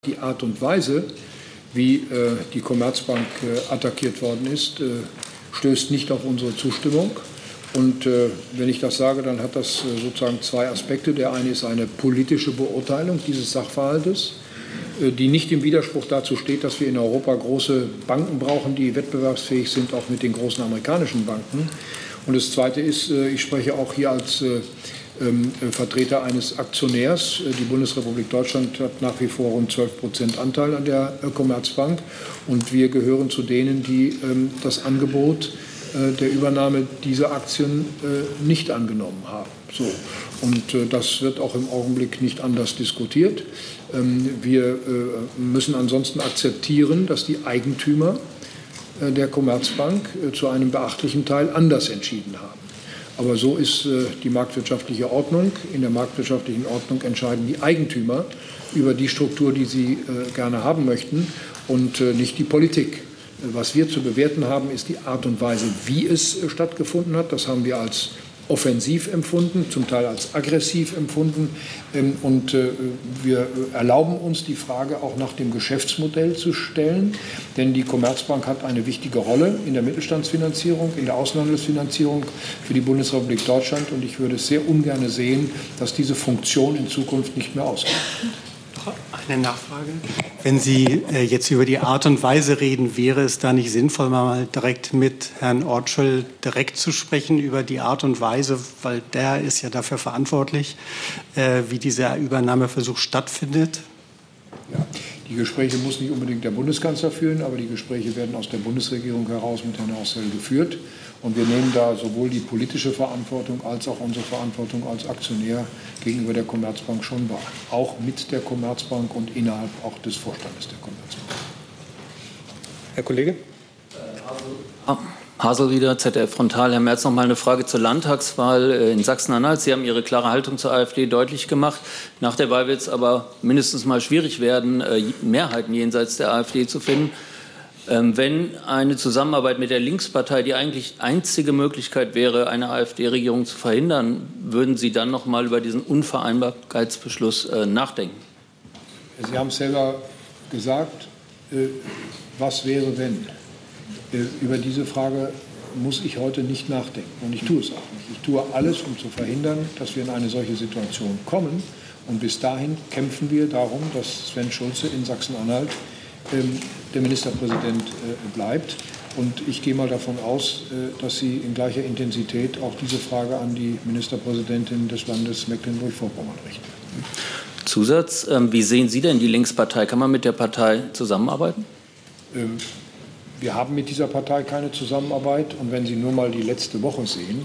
Die Art und Weise, wie die Commerzbank attackiert worden ist, stößt nicht auf unsere Zustimmung. Und wenn ich das sage, dann hat das sozusagen zwei Aspekte. Der eine ist eine politische Beurteilung dieses Sachverhaltes, die nicht im Widerspruch dazu steht, dass wir in Europa große Banken brauchen, die wettbewerbsfähig sind, auch mit den großen amerikanischen Banken. Und das Zweite ist, ich spreche auch hier als Vertreter eines Aktionärs. Die Bundesrepublik Deutschland hat nach wie vor rund 12% Anteil an der Commerzbank. Und wir gehören zu denen, die das Angebot der Übernahme dieser Aktien nicht angenommen haben. So. Und das wird auch im Augenblick nicht anders diskutiert. Wir müssen ansonsten akzeptieren, dass die Eigentümer der Commerzbank zu einem beachtlichen Teil anders entschieden haben. Aber so ist die marktwirtschaftliche Ordnung. In der marktwirtschaftlichen Ordnung entscheiden die Eigentümer über die Struktur, die sie gerne haben möchten, und nicht die Politik. Was wir zu bewerten haben, ist die Art und Weise, wie es stattgefunden hat. Das haben wir als offensiv empfunden, zum Teil als aggressiv empfunden. Und wir erlauben uns, die Frage auch nach dem Geschäftsmodell zu stellen. Denn die Commerzbank hat eine wichtige Rolle in der Mittelstandsfinanzierung, in der Außenhandelsfinanzierung für die Bundesrepublik Deutschland. Und ich würde sehr ungern sehen, dass diese Funktion in Zukunft nicht mehr ausgeübt wird. Eine Nachfrage. Wenn Sie jetzt über die Art und Weise reden, wäre es da nicht sinnvoll, mal direkt mit Herrn Ortschel direkt zu sprechen über die Art und Weise, weil der ist ja dafür verantwortlich, wie dieser Übernahmeversuch stattfindet? Ja, die Gespräche muss nicht unbedingt der Bundeskanzler führen, aber die Gespräche werden aus der Bundesregierung heraus mit Herrn Ortschel geführt. Und wir nehmen da sowohl die politische Verantwortung als auch unsere Verantwortung als Aktionär gegenüber der Commerzbank schon wahr. Auch mit der Commerzbank und innerhalb auch des Vorstandes der Commerzbank. Herr Kollege? Haselrieder, ZDF Frontal. Herr Merz, noch mal eine Frage zur Landtagswahl in Sachsen-Anhalt. Sie haben Ihre klare Haltung zur AfD deutlich gemacht. Nach der Wahl wird es aber mindestens mal schwierig werden, Mehrheiten jenseits der AfD zu finden. Wenn eine Zusammenarbeit mit der Linkspartei die eigentlich einzige Möglichkeit wäre, eine AfD-Regierung zu verhindern, würden Sie dann noch mal über diesen Unvereinbarkeitsbeschluss nachdenken? Sie haben es selber gesagt, was wäre, wenn? Über diese Frage muss ich heute nicht nachdenken, und ich tue es auch nicht. Ich tue alles, um zu verhindern, dass wir in eine solche Situation kommen. Und bis dahin kämpfen wir darum, dass Sven Schulze in Sachsen-Anhalt der Ministerpräsident bleibt. Und ich gehe mal davon aus, dass Sie in gleicher Intensität auch diese Frage an die Ministerpräsidentin des Landes Mecklenburg-Vorpommern richten. Zusatz, wie sehen Sie denn die Linkspartei? Kann man mit der Partei zusammenarbeiten? Wir haben mit dieser Partei keine Zusammenarbeit. Und wenn Sie nur mal die letzte Woche sehen,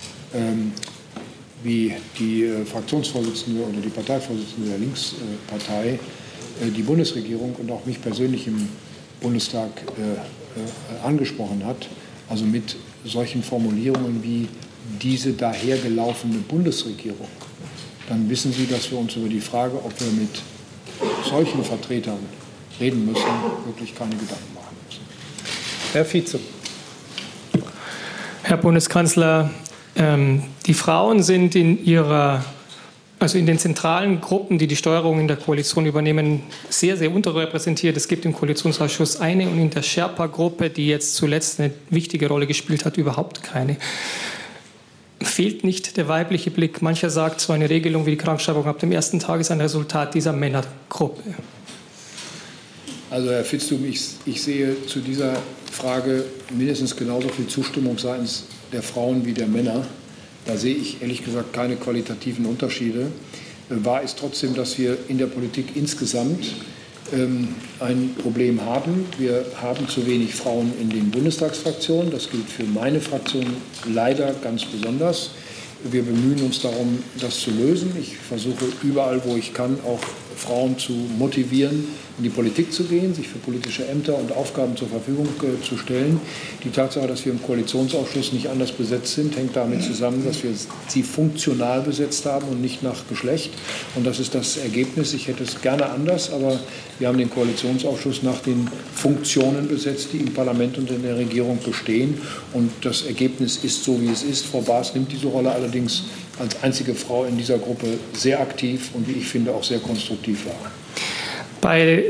wie die Fraktionsvorsitzende oder die Parteivorsitzende der Linkspartei die Bundesregierung und auch mich persönlich im Bundestag angesprochen hat, also mit solchen Formulierungen wie diese dahergelaufene Bundesregierung, dann wissen Sie, dass wir uns über die Frage, ob wir mit solchen Vertretern reden müssen, wirklich keine Gedanken machen müssen. Herr Vize. Herr Bundeskanzler, die Frauen sind in den zentralen Gruppen, die die Steuerung in der Koalition übernehmen, sehr, sehr unterrepräsentiert. Es gibt im Koalitionsausschuss eine und in der Sherpa-Gruppe, die jetzt zuletzt eine wichtige Rolle gespielt hat, überhaupt keine. Fehlt nicht der weibliche Blick? Mancher sagt, so eine Regelung wie die Krankschreibung ab dem ersten Tag ist ein Resultat dieser Männergruppe. Also Herr Vitzthum, ich sehe zu dieser Frage mindestens genauso viel Zustimmung seitens der Frauen wie der Männer. Da sehe ich ehrlich gesagt keine qualitativen Unterschiede. Wahr ist trotzdem, dass wir in der Politik insgesamt ein Problem haben. Wir haben zu wenig Frauen in den Bundestagsfraktionen. Das gilt für meine Fraktion leider ganz besonders. Wir bemühen uns darum, das zu lösen. Ich versuche überall, wo ich kann, auch Frauen zu motivieren, in die Politik zu gehen, sich für politische Ämter und Aufgaben zur Verfügung zu stellen. Die Tatsache, dass wir im Koalitionsausschuss nicht anders besetzt sind, hängt damit zusammen, dass wir sie funktional besetzt haben und nicht nach Geschlecht. Und das ist das Ergebnis. Ich hätte es gerne anders, aber wir haben den Koalitionsausschuss nach den Funktionen besetzt, die im Parlament und in der Regierung bestehen. Und das Ergebnis ist so, wie es ist. Frau Baas nimmt diese Rolle allerdings als einzige Frau in dieser Gruppe sehr aktiv und, wie ich finde, auch sehr konstruktiv wahr. Bei